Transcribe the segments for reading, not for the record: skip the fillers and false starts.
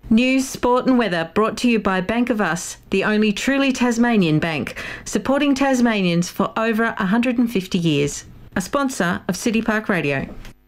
News, sport and weather brought to you by Bank of Us, the only truly Tasmanian bank, supporting Tasmanians for over 150 years. A sponsor of City Park Radio.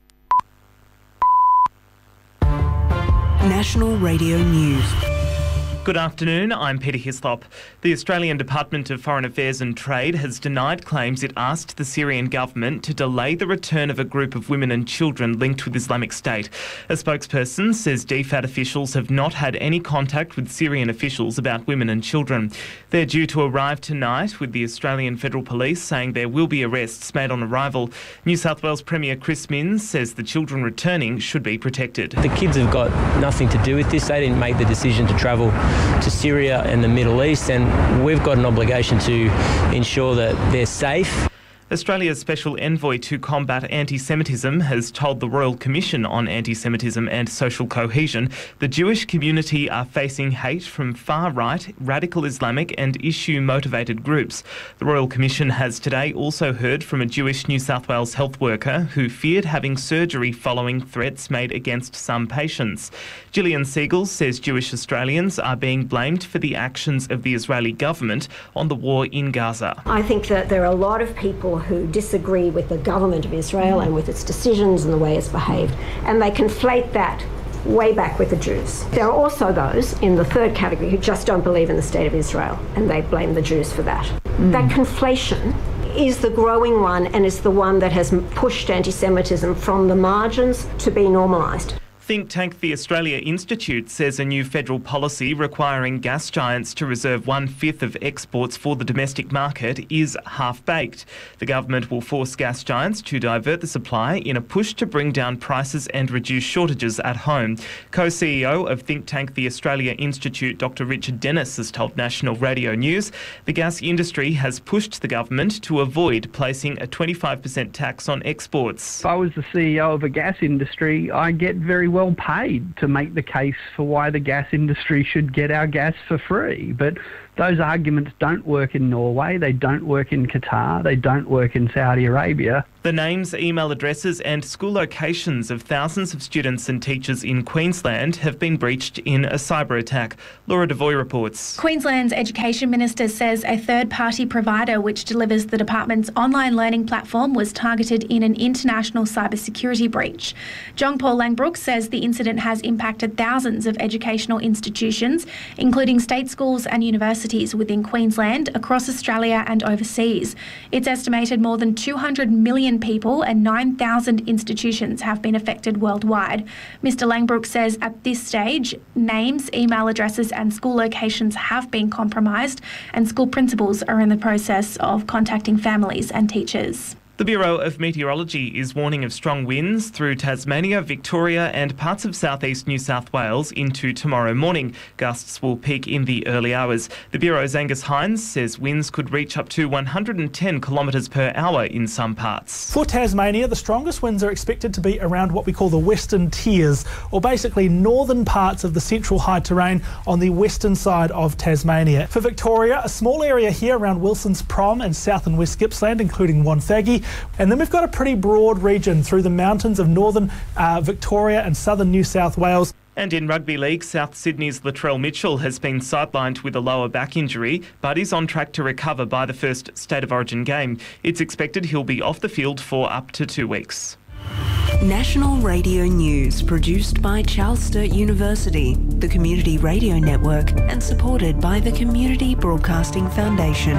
National Radio News. Good afternoon, I'm Peter Hislop. The Australian Department of Foreign Affairs and Trade has denied claims it asked the Syrian government to delay the return of a group of women and children linked with Islamic State. A spokesperson says DFAT officials have not had any contact with Syrian officials about women and children. They're due to arrive tonight, with the Australian Federal Police saying there will be arrests made on arrival. New South Wales Premier Chris Minns says the children returning should be protected. The kids have got nothing to do with this. They didn't make the decision to travel to Syria and the Middle East, and we've got an obligation to ensure that they're safe. Australia's Special Envoy to Combat Anti-Semitism has told the Royal Commission on Anti-Semitism and Social Cohesion the Jewish community are facing hate from far-right, radical Islamic and issue-motivated groups. The Royal Commission has today also heard from a Jewish New South Wales health worker who feared having surgery following threats made against some patients. Gillian Siegel says Jewish Australians are being blamed for the actions of the Israeli government on the war in Gaza. I think that there are a lot of people who disagree with the government of Israel and with its decisions and the way it's behaved, and they conflate that way back with the Jews. There are also those in the third category who just don't believe in the state of Israel, and they blame the Jews for that. That conflation is the growing one, and is the one that has pushed anti-Semitism from the margins to be normalised. Think tank The Australia Institute says a new federal policy requiring gas giants to reserve 1/5 of exports for the domestic market is half-baked. The government will force gas giants to divert the supply in a push to bring down prices and reduce shortages at home. Co-CEO of think tank The Australia Institute, Dr Richard Dennis, has told National Radio News the gas industry has pushed the government to avoid placing a 25% tax on exports. If I was the CEO of a gas industry, I get very well paid to make the case for why the gas industry should get our gas for free. But those arguments don't work in Norway, they don't work in Qatar, they don't work in Saudi Arabia. The names, email addresses and school locations of thousands of students and teachers in Queensland have been breached in a cyber attack. Laura Devoy reports. Queensland's Education Minister says a third-party provider which delivers the department's online learning platform was targeted in an international cybersecurity breach. John Paul Langbrook says the incident has impacted thousands of educational institutions, including state schools and universities within Queensland, across Australia and overseas. It's estimated more than 200 million people and 9,000 institutions have been affected worldwide. Mr Langbrook says at this stage, names, email addresses and school locations have been compromised, and school principals are in the process of contacting families and teachers. The Bureau of Meteorology is warning of strong winds through Tasmania, Victoria and parts of southeast New South Wales into tomorrow morning. Gusts will peak in the early hours. The Bureau's Angus Hines says winds could reach up to 110 kilometres per hour in some parts. For Tasmania, the strongest winds are expected to be around what we call the Western Tiers, or basically northern parts of the central high terrain on the western side of Tasmania. For Victoria, a small area here around Wilson's Prom and south and west Gippsland, including Wonthaggi. And then we've got a pretty broad region through the mountains of northern Victoria and southern New South Wales. And in rugby league, South Sydney's Latrell Mitchell has been sidelined with a lower back injury, but is on track to recover by the first State of Origin game. It's expected he'll be off the field for up to 2 weeks. National Radio News, produced by Charles Sturt University, the Community Radio Network, and supported by the Community Broadcasting Foundation.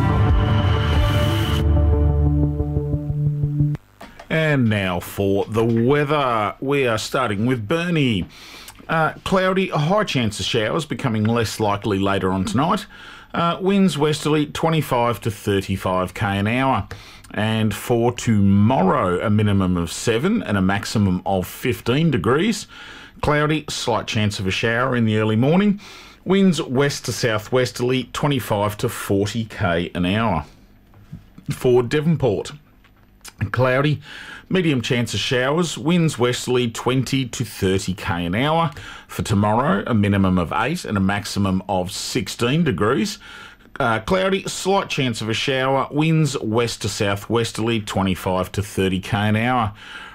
And now for the weather. We are starting with Burnie. Cloudy, a high chance of showers, becoming less likely later on tonight. Winds westerly 25 to 35 k an hour. And for tomorrow, a minimum of 7 and a maximum of 15 degrees. Cloudy, slight chance of a shower in the early morning. Winds west to southwesterly 25 to 40 k an hour. For Devonport, cloudy, medium chance of showers, winds westerly 20 to 30 k an hour. For tomorrow, a minimum of 8 and a maximum of 16 degrees. Cloudy, slight chance of a shower, winds west to southwesterly 25 to 30 k an hour.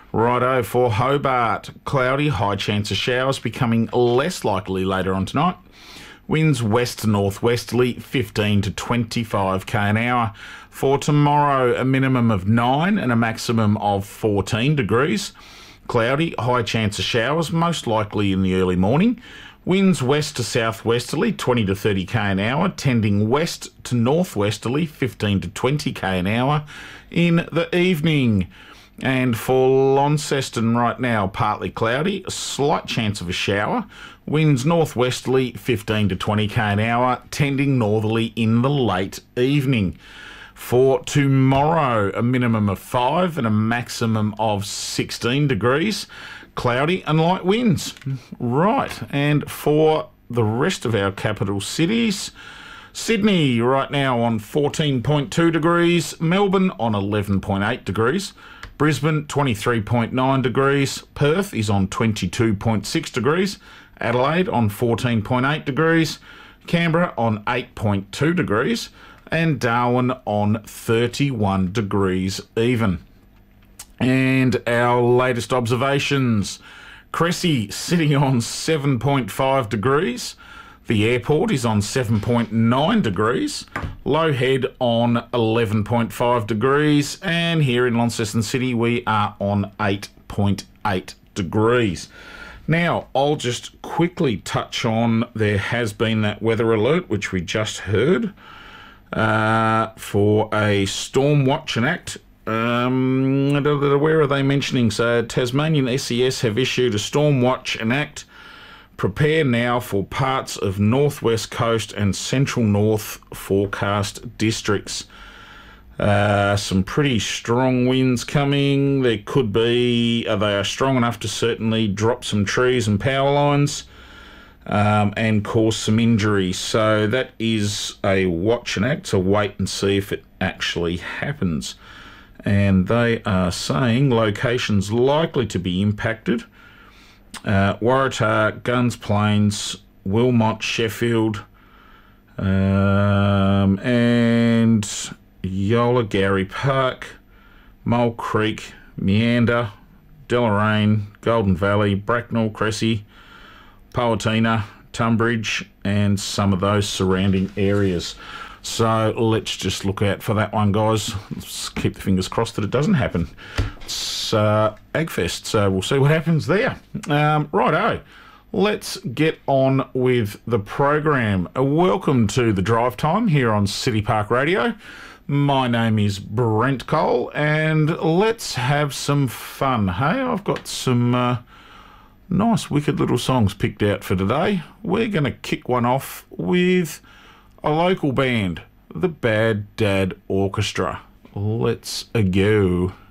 Righto, for Hobart, cloudy, high chance of showers, becoming less likely later on tonight. Winds west to northwesterly, 15 to 25 k an hour. For tomorrow, a minimum of 9 and a maximum of 14 degrees. Cloudy, high chance of showers, most likely in the early morning. Winds west to southwesterly, 20 to 30 k an hour, tending west to northwesterly, 15 to 20 k an hour in the evening. And for Launceston right now, partly cloudy, a slight chance of a shower. Winds northwesterly, 15 to 20 k an hour, tending northerly in the late evening. For tomorrow, a minimum of 5 and a maximum of 16 degrees. Cloudy and light winds. Right, and for the rest of our capital cities, Sydney right now on 14.2 degrees, Melbourne on 11.8 degrees, Brisbane 23.9 degrees, Perth is on 22.6 degrees, Adelaide on 14.8 degrees, Canberra on 8.2 degrees, and Darwin on 31 degrees even. And our latest observations, Cressy sitting on 7.5 degrees, the airport is on 7.9 degrees, Low Head on 11.5 degrees, and here in Launceston City we are on 8.8 degrees. Now, I'll just quickly touch on, there has been that weather alert which we just heard for a storm watch and act. Where are they mentioning? So Tasmanian SES have issued a storm watch and act. Prepare now for parts of northwest coast and central north forecast districts. Some pretty strong winds coming. There could be, they are strong enough to certainly drop some trees and power lines and cause some injury. So that is a watch and act, so wait and see if it actually happens. And they are saying locations likely to be impacted. Waratah, Guns Plains, Wilmot, Sheffield, and Yola-Gowrie Park, Mole Creek, Meander, Deloraine, Golden Valley, Bracknell, Cressy, Powattina, Tunbridge, and some of those surrounding areas. So let's just look out for that one, guys. Let's keep the fingers crossed that it doesn't happen. It's AgFest, so we'll see what happens there. Righto, let's get on with the program. Welcome to the Drive Time here on City Park Radio. My name is Brent Cole, and let's have some fun. Hey, I've got some nice, wicked little songs picked out for today. We're going to kick one off with a local band, the Bad Dad Orchestra. Let's go.